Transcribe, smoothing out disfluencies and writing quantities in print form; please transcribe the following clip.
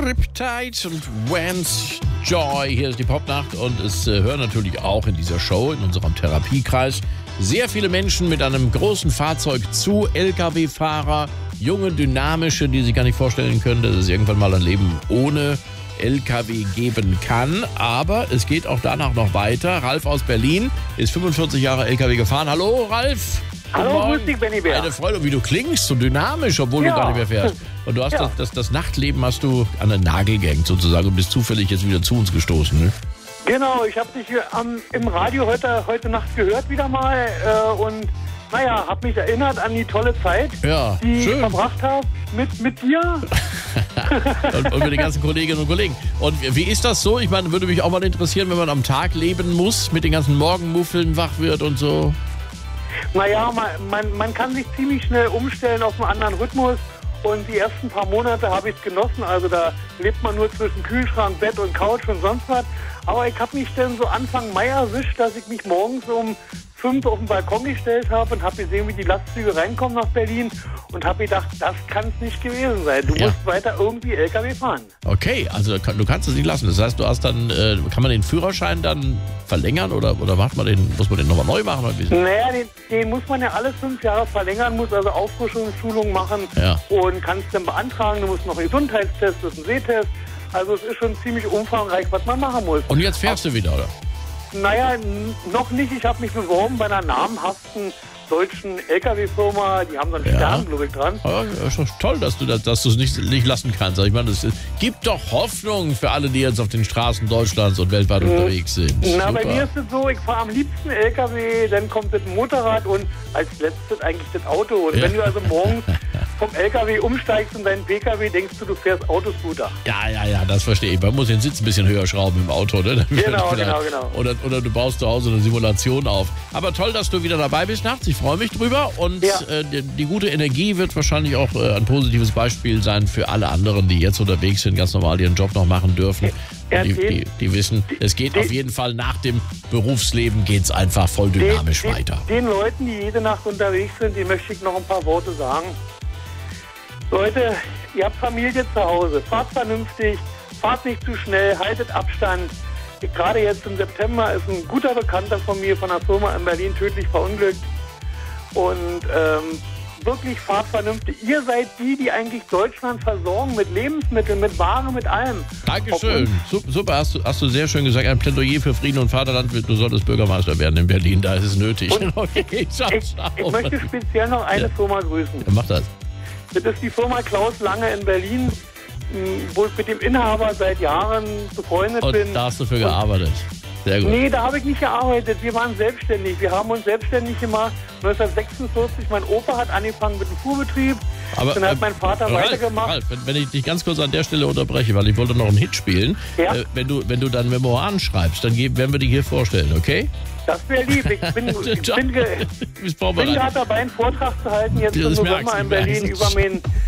Riptide und Vance Joy. Hier ist die Popnacht und es hören natürlich auch in dieser Show, in unserem Therapiekreis, sehr viele Menschen mit einem großen Fahrzeug zu. LKW-Fahrer, junge, dynamische, die sich gar nicht vorstellen können, dass es irgendwann mal ein Leben ohne LKW geben kann. Aber es geht auch danach noch weiter. Ralf aus Berlin ist 45 Jahre LKW gefahren. Hallo, Ralf. Hallo, grüß dich, Benny Bär. Eine Freude, wie du klingst, so dynamisch, obwohl du gar nicht mehr fährst. Und du hast das Nachtleben hast du an den Nagel gehängt sozusagen und bist zufällig jetzt wieder zu uns gestoßen, ne? Genau, ich habe dich hier im Radio heute Nacht gehört wieder mal und naja, habe mich erinnert an die tolle Zeit, die ich verbracht habe mit dir. und mit den ganzen Kolleginnen und Kollegen. Und wie ist das so? Ich meine, würde mich auch mal interessieren, wenn man am Tag leben muss, mit den ganzen Morgenmuffeln wach wird und so. Naja, man kann sich ziemlich schnell umstellen auf einen anderen Rhythmus und die ersten paar Monate habe ich es genossen. Also da lebt man nur zwischen Kühlschrank, Bett und Couch und sonst was. Aber ich habe mich dann so Anfang Mai erwischt, dass ich mich morgens um 5 auf den Balkon gestellt habe und habe gesehen, wie die Lastzüge reinkommen nach Berlin und habe gedacht, das kann es nicht gewesen sein. Du musst weiter irgendwie LKW fahren. Okay, also du kannst es nicht lassen. Das heißt, du hast dann, kann man den Führerschein dann verlängern oder muss man den nochmal neu machen? Oder wie? Naja, den muss man ja alle 5 Jahre verlängern, muss also Auffrischungsschulung machen und kannst dann beantragen. Du musst noch einen Gesundheitstest, das ist ein Sehtest. Also es ist schon ziemlich umfangreich, was man machen muss. Und jetzt fährst du wieder, oder? Naja, noch nicht. Ich habe mich beworben bei einer namhaften deutschen LKW-Firma. Die haben so einen Stern, glaube ich, dran. Ja, ist doch toll, dass du es nicht lassen kannst. Ich meine, es gibt doch Hoffnung für alle, die jetzt auf den Straßen Deutschlands und weltweit unterwegs sind. Na, Super. bei mir ist es so, ich fahre am liebsten LKW, dann kommt das Motorrad und als letztes eigentlich das Auto. Und wenn du also morgens vom LKW umsteigst in deinen PKW, denkst du fährst Autoscooter. Ja, das verstehe ich. Man muss den Sitz ein bisschen höher schrauben im Auto, ne? Genau. Oder du baust zu Hause eine Simulation auf. Aber toll, dass du wieder dabei bist nachts. Ich freue mich drüber. Und die gute Energie wird wahrscheinlich auch ein positives Beispiel sein für alle anderen, die jetzt unterwegs sind, ganz normal ihren Job noch machen dürfen. Die wissen, es geht auf jeden Fall nach dem Berufsleben geht's einfach voll dynamisch weiter. Den Leuten, die jede Nacht unterwegs sind, die möchte ich noch ein paar Worte sagen. Leute, ihr habt Familie zu Hause, fahrt vernünftig, fahrt nicht zu schnell, haltet Abstand. Gerade jetzt im September ist ein guter Bekannter von mir von einer Firma in Berlin tödlich verunglückt. Und wirklich fahrt vernünftig. Ihr seid die eigentlich Deutschland versorgen mit Lebensmitteln, mit Ware, mit allem. Dankeschön. Super, hast du sehr schön gesagt. Ein Plädoyer für Frieden und Vaterland. Du solltest Bürgermeister werden in Berlin. Da ist es nötig. Okay, ich möchte speziell noch eine Firma grüßen. Mach das. Das ist die Firma Klaus Lange in Berlin, wo ich mit dem Inhaber seit Jahren befreundet bin. Und da hast du für gearbeitet. Sehr gut. Nee, da habe ich nicht gearbeitet. Wir waren selbstständig. Wir haben uns selbstständig gemacht. 1946, mein Opa hat angefangen mit dem Fuhrbetrieb. Aber, dann hat mein Vater weitergemacht. Ralf, wenn ich dich ganz kurz an der Stelle unterbreche, weil ich wollte noch einen Hit spielen. Ja? Wenn du dann Memoiren schreibst, dann werden wir die hier vorstellen, okay? Das wäre lieb. Ich bin gerade dabei, einen Vortrag zu halten jetzt im November in Berlin über